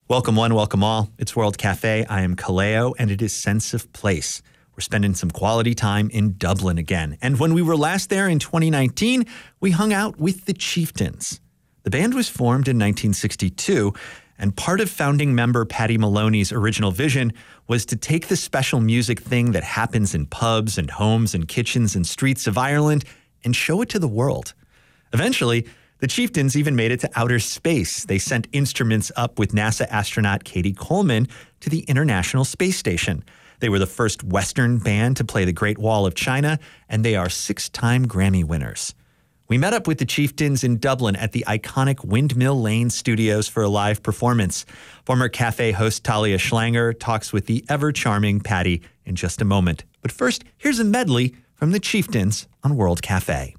Welcome one, welcome all. It's World Cafe. I am Kaleo, and it is Sense of Place. We're spending some quality time in Dublin again. And when we were last there in 2019, we hung out with the Chieftains. The band was formed in 1962, and part of founding member Paddy Maloney's original vision was to take the special music thing that happens in pubs and homes and kitchens and streets of Ireland and show it to the world. Eventually, the Chieftains even made it to outer space. They sent instruments up with NASA astronaut Katie Coleman to the International Space Station. They were the first Western band to play the Great Wall of China, and they are 6-time Grammy winners. We met up with the Chieftains in Dublin at the iconic Windmill Lane Studios for a live performance. Former cafe host Talia Schlanger talks with the ever-charming Paddy in just a moment. But first, here's a medley from the Chieftains on World Cafe.